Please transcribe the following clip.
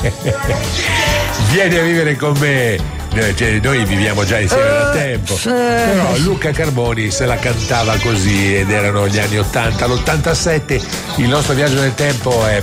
Vieni a vivere con me. Cioè, noi viviamo già insieme da tempo, però Luca Carboni se la cantava così ed erano gli anni 80. All'87 il nostro viaggio nel tempo è